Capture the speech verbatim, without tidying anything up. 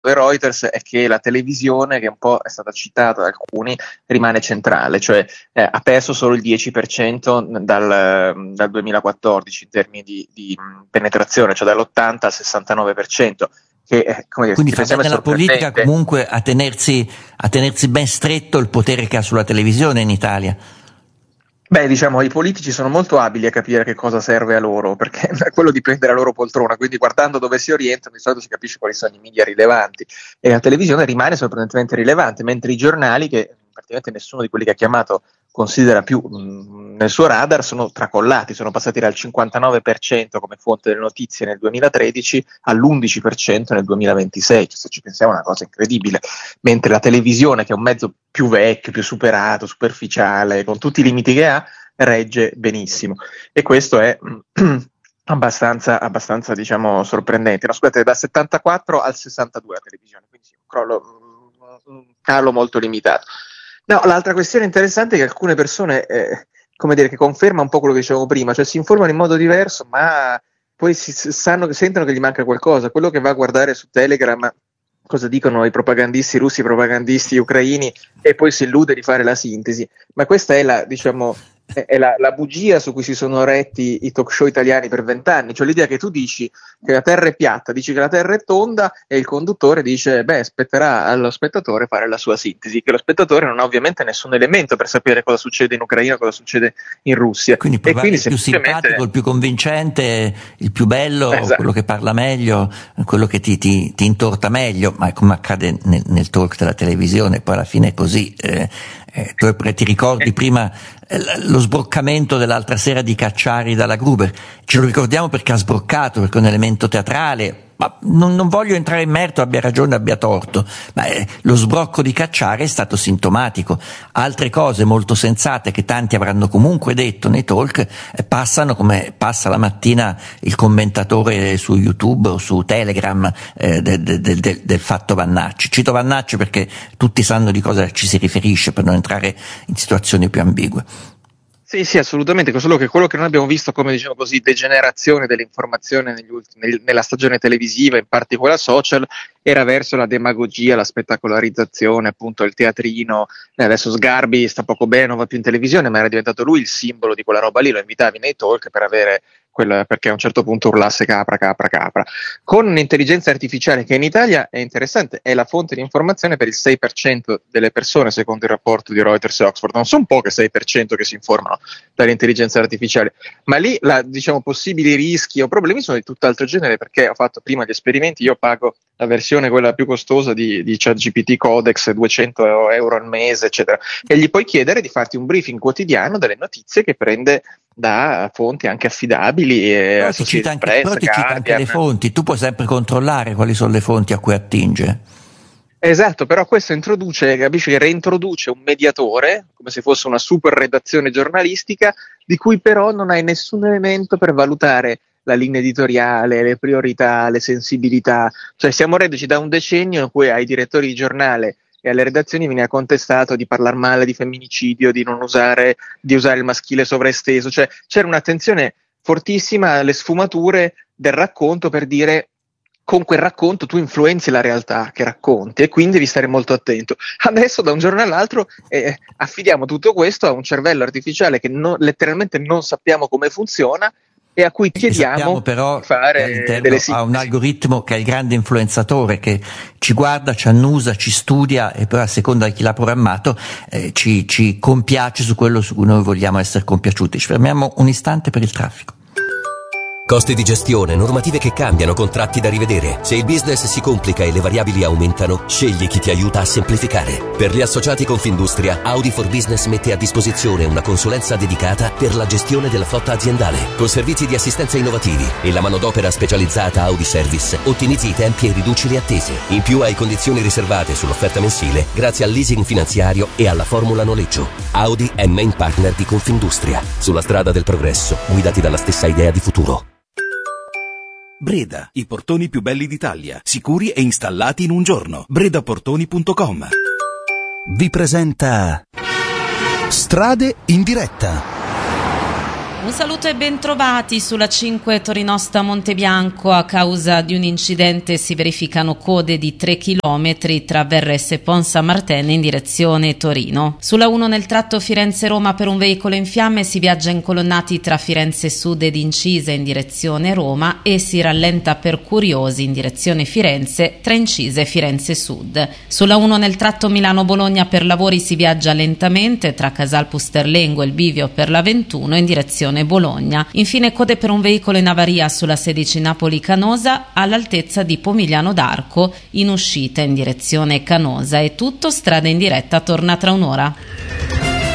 Reuters è che la televisione, che un po' è stata citata da alcuni, rimane centrale, cioè eh, ha perso solo il dieci per cento dal, dal duemilaquattordici in termini di, di penetrazione, cioè dall'ottanta al sessantanove per cento. Che, eh, come dire, Quindi fa bene la politica comunque a tenersi, a tenersi ben stretto il potere che ha sulla televisione in Italia. Beh, diciamo, i politici sono molto abili a capire che cosa serve a loro, perché quello dipende dalla loro poltrona, quindi guardando dove si orientano di solito si capisce quali sono i media rilevanti, e la televisione rimane sorprendentemente rilevante, mentre i giornali, che praticamente nessuno di quelli che ha chiamato considera più mh, nel suo radar, sono tracollati, sono passati dal cinquantanove per cento come fonte delle notizie nel duemilatredici all'undici per cento nel duemilaventisei, cioè, se ci pensiamo è una cosa incredibile, mentre la televisione, che è un mezzo più vecchio, più superato, superficiale, con tutti i limiti che ha, regge benissimo, e questo è abbastanza, abbastanza diciamo sorprendente. No, scusate, dal settantaquattro al sessantadue la televisione, quindi sì, un crollo, un calo molto limitato. No, l'altra questione interessante è che alcune persone, eh, come dire, che conferma un po' quello che dicevo prima, cioè si informano in modo diverso, ma poi si, sanno, sentono che gli manca qualcosa. Quello che va a guardare su Telegram cosa dicono i propagandisti russi, i propagandisti ucraini, e poi si illude di fare la sintesi. Ma questa è la, diciamo, è la, la bugia su cui si sono retti i talk show italiani per vent'anni, cioè l'idea che tu dici che la terra è piatta, dici che la terra è tonda, e il conduttore dice, beh, spetterà allo spettatore fare la sua sintesi, che lo spettatore non ha ovviamente nessun elemento per sapere cosa succede in Ucraina, cosa succede in Russia. Quindi e quindi il più simpatico, il più convincente, il più bello, esatto, quello che parla meglio, quello che ti, ti, ti intorta meglio, ma come accade nel, nel talk della televisione, poi alla fine è così. Eh, eh, tu ti ricordi prima eh, lo sbroccamento dell'altra sera di Cacciari dalla Gruber, ce lo ricordiamo perché ha sbroccato, perché è un elemento teatrale. Ma non, non voglio entrare in merito, abbia ragione, abbia torto, ma eh, lo sbrocco di Cacciari è stato sintomatico. Altre cose molto sensate che tanti avranno comunque detto nei talk eh, passano come passa la mattina il commentatore su YouTube o su Telegram eh, del, del, del, del fatto Vannacci. Cito Vannacci perché tutti sanno di cosa ci si riferisce, per non entrare in situazioni più ambigue. Sì, sì, assolutamente, solo che quello che noi abbiamo visto come, diciamo così, degenerazione dell'informazione negli ultimi, nella stagione televisiva, in particolare social, era verso la demagogia, la spettacolarizzazione, appunto il teatrino. E adesso Sgarbi sta poco bene, non va più in televisione, ma era diventato lui il simbolo di quella roba lì, lo invitavi nei talk per avere quella, perché a un certo punto urlasse capra, capra, capra. Con un'intelligenza artificiale che in Italia è interessante, è la fonte di informazione per il sei per cento delle persone, secondo il rapporto di Reuters e Oxford. Non sono poche sei per cento che si informano dall'intelligenza artificiale, ma lì la, diciamo, possibili rischi o problemi sono di tutt'altro genere, perché ho fatto prima gli esperimenti, io pago la versione quella più costosa di, di ChatGPT Codex, duecento euro al mese, eccetera, e gli puoi chiedere di farti un briefing quotidiano delle notizie che prende da fonti anche affidabili, e però ti cita anche, Press, però ti cita anche le fonti, tu puoi sempre controllare quali sono le fonti a cui attinge. Esatto, però questo introduce, capisci, che reintroduce un mediatore, come se fosse una super redazione giornalistica, di cui però non hai nessun elemento per valutare la linea editoriale, le priorità, le sensibilità. Cioè siamo reduci da un decennio in cui ai direttori di giornale e alle redazioni viene contestato di parlare male di femminicidio, di non usare, di usare il maschile sovraesteso, cioè c'era un'attenzione fortissima alle sfumature del racconto, per dire con quel racconto tu influenzi la realtà che racconti e quindi devi stare molto attento. Adesso da un giorno all'altro eh, affidiamo tutto questo a un cervello artificiale che non, letteralmente non sappiamo come funziona, e a cui chiediamo sappiamo però di fare all'interno delle sintesi. Ha un algoritmo che è il grande influenzatore, che ci guarda, ci annusa, ci studia, e poi a seconda di chi l'ha programmato eh, ci, ci compiace su quello su cui noi vogliamo essere compiaciuti. Ci fermiamo un istante per il traffico. Costi di gestione, normative che cambiano, contratti da rivedere. Se il business si complica e le variabili aumentano, scegli chi ti aiuta a semplificare. Per gli associati Confindustria, Audi for Business mette a disposizione una consulenza dedicata per la gestione della flotta aziendale. Con servizi di assistenza innovativi e la manodopera specializzata Audi Service, ottimizzi i tempi e riduci le attese. In più hai condizioni riservate sull'offerta mensile grazie al leasing finanziario e alla formula noleggio. Audi è main partner di Confindustria. Sulla strada del progresso, guidati dalla stessa idea di futuro. Breda, i portoni più belli d'Italia, sicuri e installati in un giorno. bredaportoni punto com vi presenta Strade in diretta. Un saluto e bentrovati. Sulla cinque Torinosta Montebianco a causa di un incidente si verificano code di tre chilometri tra Verres e Ponsa Martene in direzione Torino. Sulla uno nel tratto Firenze-Roma per un veicolo in fiamme si viaggia incolonnati tra Firenze Sud ed Incise in direzione Roma e si rallenta per Curiosi in direzione Firenze tra Incise e Firenze Sud. Sulla uno nel tratto Milano-Bologna per lavori si viaggia lentamente tra Casal Pusterlengo e il bivio per la ventuno in direzione Bologna. Infine code per un veicolo in avaria sulla sedici Napoli-Canosa all'altezza di Pomigliano d'Arco in uscita in direzione Canosa. È tutto, strada in diretta torna tra un'ora.